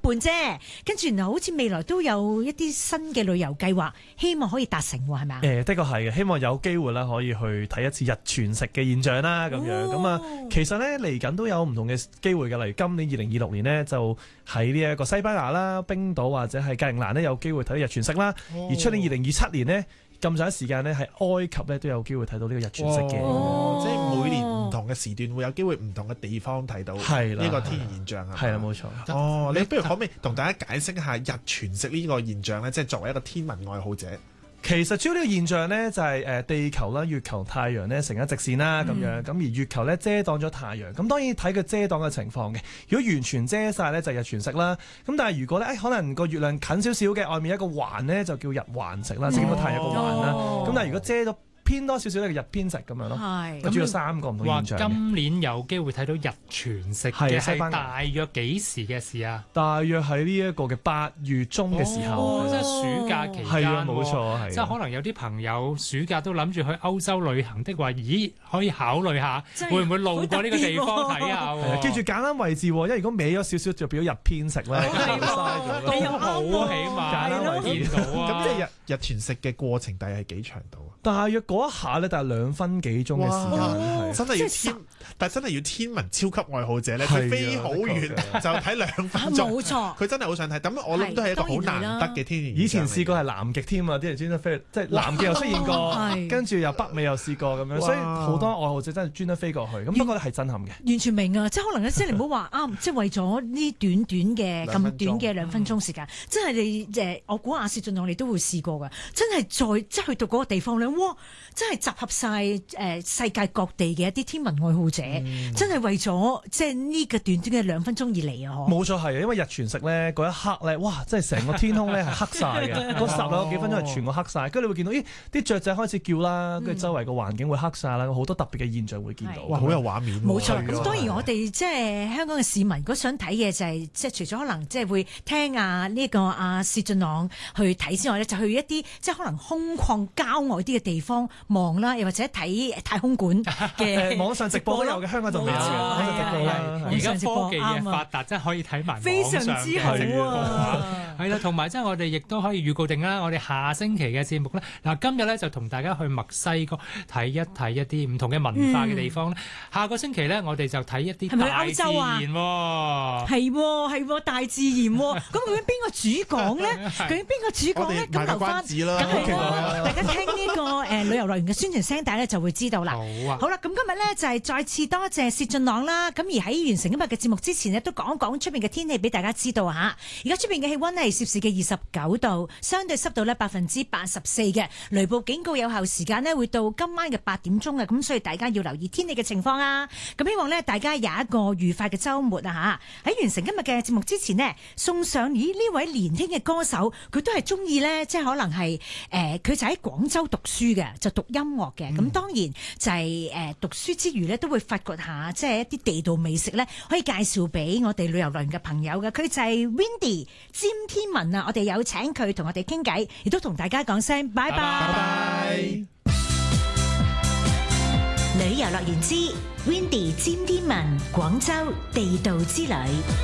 半啫。跟住然後好似未來都有一啲新嘅旅遊計劃，希望可以達成喎，係咪啊？ 的確係嘅，希望有機會啦，可以去睇一次日全食嘅現象啦，咁樣咁啊，其實咧嚟緊都有唔同嘅機會嘅，例如今年2026年呢，就喺呢一個西班牙啦、冰島或者係格陵蘭呢，有機會睇到日全食啦，而出年2027年呢，咁上一時間呢，喺埃及咧都有機會睇到呢個日全食嘅， 即係每年唔同嘅時段會有機會唔同嘅地方睇到呢個天然現象啊。 係啦，冇錯。 你不如可唔可以同大家解釋一下日全食呢個現象咧？即係作為一個天文愛好者。 其實主要呢個現象呢，就係地球啦、月球、太陽呢成一直線啦咁樣，咁而月球呢遮擋咗太陽，咁當然睇佢遮擋嘅情況嘅。如果完全遮晒呢，就日全食啦。咁但係如果呢，可能個月亮近少少嘅，外面一個環呢，就叫日環食啦，即係見到太陽一個環啦。咁但係如果遮咗偏多少少咧，日偏食咁樣咯。係咁，主要3個唔同現象。 今年有機會睇到日全食嘅係大約幾時嘅事啊？ 大約喺呢一個嘅8月中嘅時候， 即係暑假期間。 係啊，冇錯，係。 即係可能有啲朋友暑假都諗住去歐洲旅行的話，咦，可以考慮下會唔會路過呢個地方睇下？ 記住揀啱位置，因為如果歪咗少少就變咗日偏食咧， 都好起碼見到啊！ 咁即係日全食嘅過程大約係幾長度啊？ 大約嗰一下咧，但係2分幾鐘嘅時間， 真係要但係真係要天文超級愛好者咧，佢飛好遠就睇2分鐘。 冇錯， 佢真係好想睇。咁我諗都係一個好難得嘅天然。 以前試過係南極添啊，啲人專登飛，即係南極又出現過，跟住又北美又試過咁樣，所以好多愛好者真係專登飛過去。咁不過係震撼嘅。 完全明啊！即係可能即係你唔好話啱，即係為咗呢短咁短嘅2分鐘時間，真係你我估阿薛俊朗你都會試過㗎。真係即係去到嗰個地方咧，哇！真係集合晒世界各地嘅一啲天文愛好者，真係為咗即係呢個短短嘅2分鐘而嚟啊！ 冇錯係，因為日全食咧嗰一刻咧，哇！真係成個天空咧係黑晒嘅，嗰10幾分鐘係全個黑晒，跟住你會見到啲雀仔開始叫啦，跟住周圍個環境會黑晒啦，好多特別嘅現象會見到。 哇！好有畫面。 冇錯。咁當然我哋即係香港嘅市民，如果想睇嘅就係即係除咗可能即係會聽呢個阿薛俊朗去睇之外咧，就去一啲即係可能空曠郊外啲嘅地方望啦，又或者睇太空館嘅網上直播都有嘅，香港就未有嘅。網上直播啦， 而家科技嘅發達，真係可以睇埋非常之好啊！ 係啦，同埋即係我哋亦都可以預告定啦，我哋下星期嘅節目咧，嗱今日咧就同大家去墨西哥睇一啲唔同嘅文化嘅地方咧。下個星期咧，我哋就睇一啲大自然喎。 係大自然喎。咁究竟邊個主講咧？究竟邊個主講咧？咁留翻，梗係啦，大家聽呢個旅遊樂園嘅宣傳聲帶咧就會知道啦。好啦，咁今日咧就係再次多謝薛俊朗啦。咁而喺完成今日嘅節目之前呢，都講一講出邊嘅天氣俾大家知道嚇。而家出邊嘅氣溫係攝氏嘅29度，相對濕度咧84%嘅，雷暴警告有效時間呢會到今晚嘅8點鐘嘅，咁所以大家要留意天氣嘅情況啊。咁希望呢大家有一個愉快嘅週末啊嚇！喺完成今日嘅節目之前呢，送上呢位年輕嘅歌手，佢都係中意呢，即係可能係佢就喺廣州讀書嘅，就讀音樂嘅。咁當然就係讀書之餘呢，都會發掘下即係一啲地道美食呢，可以介紹俾我哋旅遊樂園嘅朋友嘅。佢就係 Windy 詹天文啊！我哋有請佢同我哋傾偈，亦都同大家講聲拜拜。拜拜。旅遊樂園之 Windy 詹天文廣州地道之旅。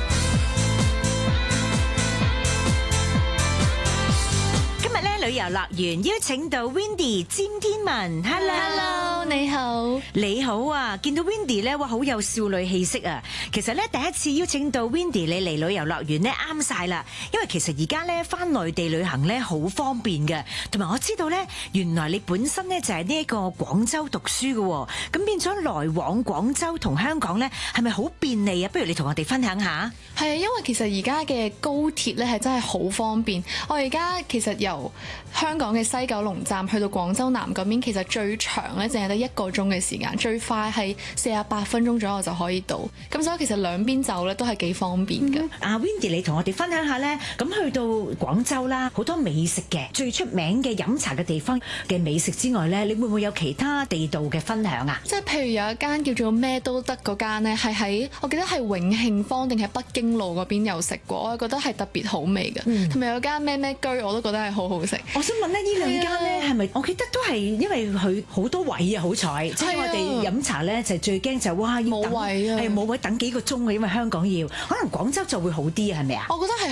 旅遊樂園邀請到 Windy 詹天文 ，Hello， 你好， 你好啊！見到 Windy 咧，哇，好有少女氣息啊！其實咧，第一次邀請到 Windy 你嚟旅遊樂園咧，啱晒啦！因為其實而家咧返內地旅行咧好方便嘅，同埋我知道咧，原來你本身咧就係呢一個廣州讀書嘅，咁變咗來往廣州同香港咧，係咪好便利啊？不如你同我哋分享下。 係啊，因為其實而家嘅高鐵咧係真係好方便。我而家其實由香港嘅西九龍站去到廣州南嗰邊，其實最長咧淨係得1個鐘嘅時間，最快係48分鐘左右就可以到。咁所以其實兩邊走咧都係幾方便嘅。 阿 Windy 你同我哋分享下咧，咁去到廣州啦，好多美食嘅，最出名嘅飲茶嘅地方嘅美食之外咧，你會唔會有其他地道嘅分享啊？ 即係譬如有一間叫做咩都得嗰間咧，係喺我記得係永慶坊定係北京路嗰邊有食過，我覺得係特別好味嘅。同埋有間咩咩居我都覺得係好好食。 我想問咧，呢兩間咧係咪？我記得都係因為佢好多位啊，好彩。即係我哋飲茶咧就最驚就哇要等， 冇位啊， 係冇位等幾個鐘嘅，因為香港要，可能廣州就會好啲啊，係咪啊？ 我覺得係。